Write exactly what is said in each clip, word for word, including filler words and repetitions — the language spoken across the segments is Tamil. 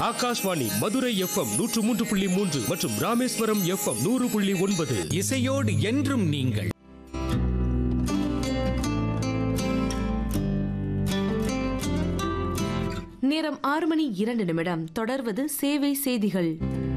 ஆகாஷ்வாணி மதுரை எஃப்எம் நூற்று மூன்று புள்ளி மூன்று மற்றும் ராமேஸ்வரம் எஃப்எம் நூறு புள்ளி ஒன்பது. இசையோடு என்றும் நீங்கள். நேரம் ஆறு மணி இரண்டு நிமிடம். தொடர்வது சேவை செய்திகள்.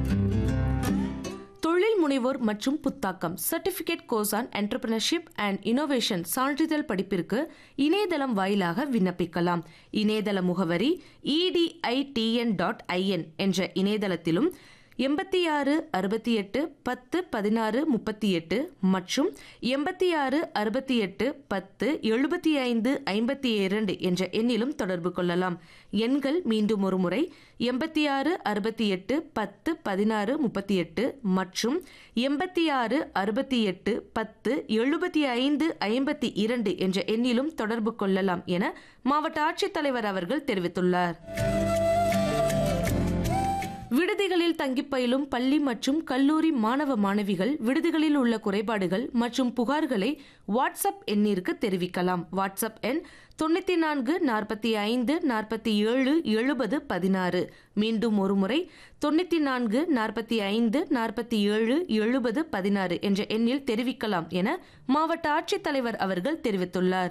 தொழில் முனைவோர் மற்றும் புத்தாக்கம் certificate course on entrepreneurship and innovation சான்றிதழ் படிப்பிற்கு இணையதளம் வாயிலாக விண்ணப்பிக்கலாம். இணையதள முகவரி இடிஐடிஎன் டாட் ஐஎன் என்ற இணையதளத்திலும் எண்பத்தி ஆறு அறுபத்தி எட்டு பத்து பதினாறு முப்பத்தி எட்டு மற்றும் எண்பத்தி ஆறு அறுபத்தி எட்டு பத்து எழுபத்தி ஐந்து ஐம்பத்தி இரண்டு என்ற எண்ணிலும் தொடர்பு கொள்ளலாம். எண்கள் மீண்டும் ஒரு முறை எண்பத்தி ஆறு அறுபத்தி எட்டு பத்து பதினாறு முப்பத்தி எட்டு மற்றும் எண்பத்தி ஆறு அறுபத்தி எட்டு பத்து எழுபத்தி ஐந்து ஐம்பத்தி இரண்டு என்ற எண்ணிலும் தொடர்பு கொள்ளலாம் என மாவட்ட ஆட்சித்தலைவர் அவர்கள் தெரிவித்துள்ளார். விடுதிகளில் தங்கி பயிலும் பள்ளி மற்றும் கல்லூரி மாணவ மாணவிகள் விடுதிகளில் உள்ள குறைபாடுகள் மற்றும் புகார்களை வாட்ஸ்அப் எண்ணிற்கு தெரிவிக்கலாம். வாட்ஸ்அப் எண் தொண்ணூத்தி நான்கு நாற்பத்தி ஐந்து நாற்பத்தி ஏழு எழுபது பதினாறு. மீண்டும் ஒருமுறை தொண்ணூத்தி நான்கு நாற்பத்தி ஐந்து நாற்பத்தி ஏழு எழுபது பதினாறு என்ற எண்ணில் தெரிவிக்கலாம் என மாவட்ட ஆட்சித்தலைவர் அவர்கள் தெரிவித்துள்ளார்.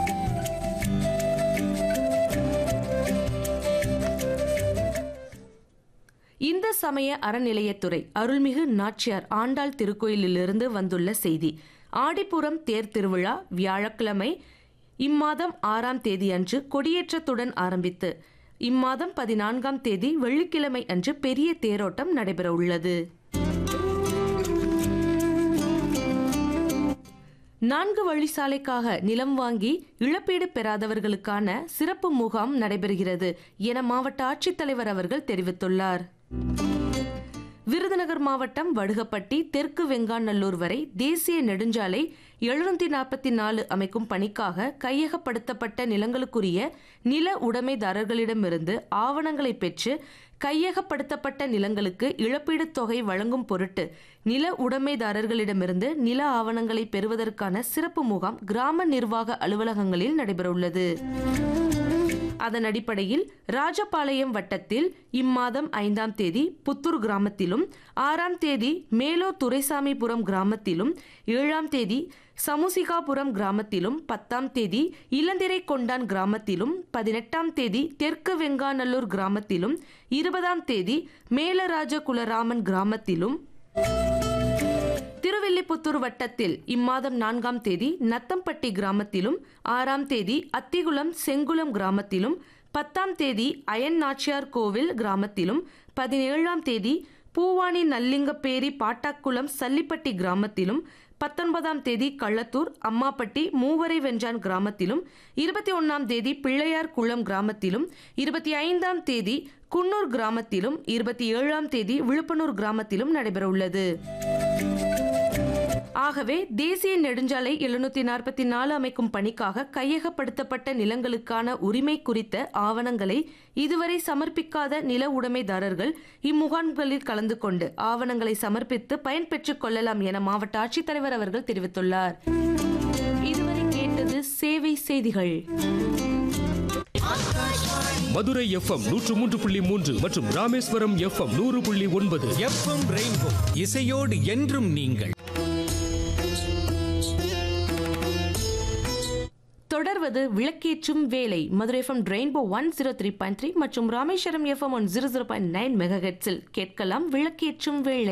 இந்து சமய அறநிலையத்துறை அருள்மிகு நாச்சியார் ஆண்டாள் திருக்கோயிலிலிருந்து வந்துள்ள செய்தி. ஆடிப்புறம் தேர் திருவிழா வியாழக்கிழமை இம்மாதம் ஆறாம் தேதி அன்று கொடியேற்றத்துடன் ஆரம்பித்து இம்மாதம் பதினான்காம் தேதி வெள்ளிக்கிழமை அன்று பெரிய தேரோட்டம் நடைபெற உள்ளது. நான்கு வழிசாலைக்காக நிலம் வாங்கி இழப்பீடு பெறாதவர்களுக்கான சிறப்பு முகாம் நடைபெறுகிறது என மாவட்ட ஆட்சித்தலைவர் அவர்கள் தெரிவித்துள்ளார். விருதுநகர் மாவட்டம் வடுகப்பட்டி தெற்கு வெங்காநல்லூர் வரை தேசிய நெடுஞ்சாலை எழுநூத்தி நாற்பத்தி நாலு அமைக்கும் பணிக்காக கையகப்படுத்தப்பட்ட நிலங்களுக்குரிய நில உடைமைதாரர்களிடமிருந்து ஆவணங்களை பெற்று கையகப்படுத்தப்பட்ட நிலங்களுக்கு இழப்பீடு தொகை வழங்கும் பொருட்டு நில உடைமைதாரர்களிடமிருந்து நில ஆவணங்களை பெறுவதற்கான சிறப்பு முகாம் கிராம நிர்வாக அலுவலகங்களில் நடைபெறவுள்ளது. அதன் அடிப்படையில் ராஜபாளையம் வட்டத்தில் இம்மாதம் ஐந்தாம் தேதி புத்தூர் கிராமத்திலும் ஆறாம் தேதி மேலோ துரைசாமிபுரம் கிராமத்திலும் ஏழாம் தேதி சமுசிகாபுரம் கிராமத்திலும் பத்தாம் தேதி இளந்திரை கொண்டான் கிராமத்திலும் பதினெட்டாம் தேதி தெற்கு வெங்காநல்லூர் கிராமத்திலும் இருபதாம் தேதி மேலராஜகுலராமன் கிராமத்திலும் திருவில்லிபுத்தூர் வட்டத்தில் இம்மாதம் நான்காம் தேதி நத்தம்பட்டி கிராமத்திலும் ஆறாம் தேதி அத்திகுளம் செங்குளம் கிராமத்திலும் பத்தாம் தேதி அயன் நாச்சியார் கோவில் கிராமத்திலும் பதினேழாம் தேதி பூவானி நல்லிங்கப்பேரி பாட்டாக்குளம் சல்லிப்பட்டி கிராமத்திலும் பத்தொன்பதாம் தேதி கள்ளத்தூர் அம்மாப்பட்டி மூவரை வெஞ்சான் கிராமத்திலும் இருபத்தி ஒன்னாம் தேதி பிள்ளையார் குளம் கிராமத்திலும் இருபத்தி ஐந்தாம் தேதி குன்னூர் கிராமத்திலும் இருபத்தி ஏழாம் தேதி விழுப்பனூர் கிராமத்திலும் நடைபெறவுள்ளது. ஆகவே தேசிய நெடுஞ்சாலை எழுநூத்தி நாற்பத்தி நாலு அமைக்கும் பணிக்காக கையகப்படுத்தப்பட்ட நிலங்களுக்கான உரிமை குறித்த ஆவணங்களை இதுவரை சமர்ப்பிக்காத நில உடைமைதாரர்கள் இம்முகாம்களில் கலந்து கொண்டு ஆவணங்களை சமர்ப்பித்து பயன்பெற்றுக் கொள்ளலாம் என மாவட்ட ஆட்சித்தலைவர் அவர்கள் தெரிவித்துள்ளார். இதுவரை கேட்டது சேவை செய்திகள். மதுரை எஃப்எம் நூற்று மூன்று புள்ளி மூன்று மற்றும் ராமேஸ்வரம் எஃப்எம் நூறு புள்ளி ஒன்பது. எஃப்எம் ரெயின்போ இசையோடு என்றும் நீங்கள். தொடர்வது விளக்கேற்றும் வேலை. Madurai FM rainbow one zero three point three மற்றும் Rameswaram FM one zero zero point nine mega ஹெர்ட்ஸில் கேட்கலாம் விளக்கேற்றும் வேலை.